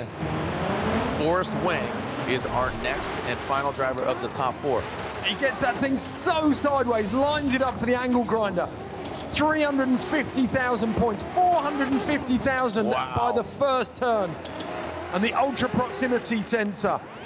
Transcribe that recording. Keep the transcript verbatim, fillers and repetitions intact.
Forrest Wang is our next and final driver of the top four. He gets that thing so sideways, lines it up for the angle grinder. three hundred fifty thousand points, four hundred fifty thousand Wow. by the first turn. And the ultra proximity tensor